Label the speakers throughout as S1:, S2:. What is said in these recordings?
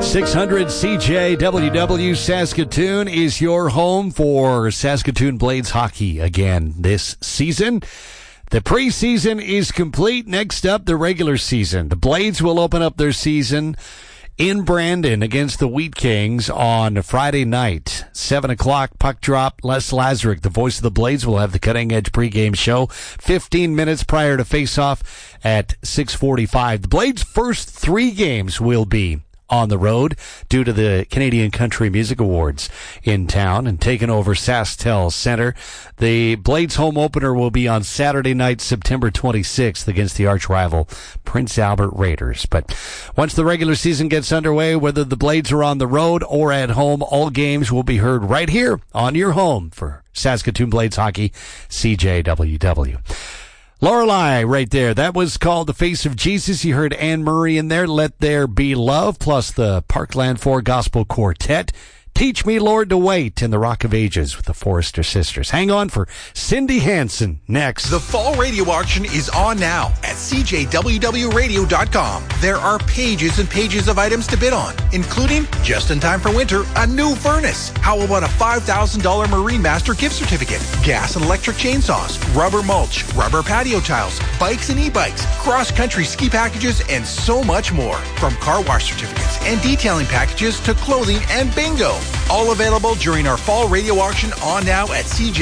S1: 600 CJWW Saskatoon is your home for Saskatoon Blades hockey again this season. The preseason is complete. Next up, the regular season. The Blades will open up their season in Brandon against the Wheat Kings on Friday night. 7 o'clock, puck drop. Les Lazarick, the voice of the Blades, will have the Cutting Edge pregame show 15 minutes prior to face-off at 6:45. The Blades' first 3 games will be on the road due to the Canadian Country Music Awards in town and taking over SaskTel Center. The Blades home opener will be on Saturday night, September 26th against the arch rival Prince Albert Raiders. But once the regular season gets underway, whether the Blades are on the road or at home, all games will be heard right here on your home for Saskatoon Blades hockey, CJWW. Lorelei right there. That was called The Face of Jesus. You heard Anne Murray in there. Let There Be Love, plus the Parkland 4 Gospel Quartet. Teach Me, Lord, to Wait in the Rock of Ages with the Forrester Sisters. Hang on for Cindy Hansen next.
S2: The fall radio auction is on now at CJWWradio.com. There are pages and pages of items to bid on, including, just in time for winter, a new furnace. How about a $5,000 Marine Master gift certificate, gas and electric chainsaws, rubber mulch, rubber patio tiles, bikes and e-bikes, cross-country ski packages, and so much more. From car wash certificates and detailing packages to clothing and bingo. All available during our fall radio auction on now at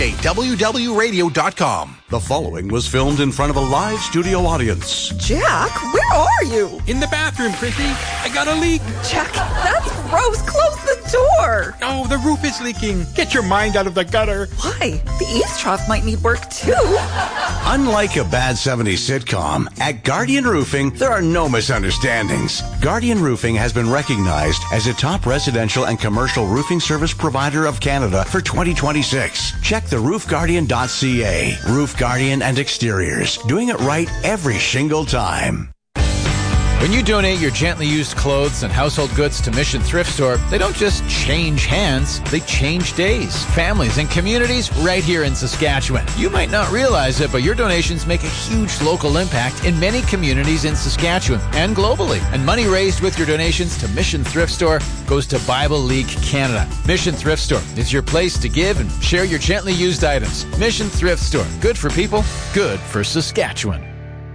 S2: CJWWradio.com.
S3: The following was filmed in front of a live studio audience.
S4: Jack, where are you?
S5: In the bathroom, Prissy. I got a leak.
S4: Jack, that's gross. Close the door.
S5: Oh, the roof is leaking. Get your mind out of the gutter.
S4: Why? The eaves trough might need work, too.
S3: Unlike a bad 70s sitcom, at Guardian Roofing, there are no misunderstandings. Guardian Roofing has been recognized as a top residential and commercial roofing service provider of Canada for 2026. Check the roofguardian.ca. Roof Guardian and Exteriors. Doing it right every shingle time.
S6: When you donate your gently used clothes and household goods to Mission Thrift Store, they don't just change hands, they change days, families, and communities right here in Saskatchewan. You might not realize it, but your donations make a huge local impact in many communities in Saskatchewan and globally. And money raised with your donations to Mission Thrift Store goes to Bible League Canada. Mission Thrift Store is your place to give and share your gently used items. Mission Thrift Store. Good for people, good for Saskatchewan.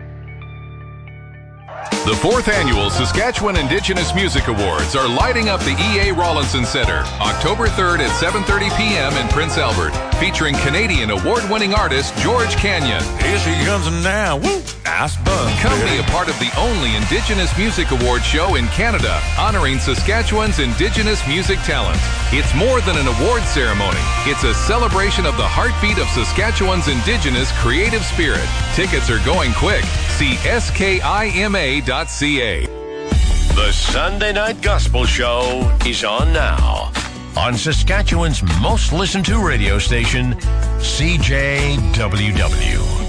S7: The 4th Annual Saskatchewan Indigenous Music Awards are lighting up the E.A. Rawlinson Centre, October 3rd at 7:30 p.m. in Prince Albert, featuring Canadian award-winning artist George Canyon.
S8: Here she comes now. Woo! Nice bun.
S7: Come be a part of the only Indigenous Music Award show in Canada, honoring Saskatchewan's Indigenous music talent. It's more than an award ceremony. It's a celebration of the heartbeat of Saskatchewan's Indigenous creative spirit. Tickets are going quick. See skima.ca.
S9: The Sunday Night Gospel Show is on now on Saskatchewan's most listened to radio station, CJWW.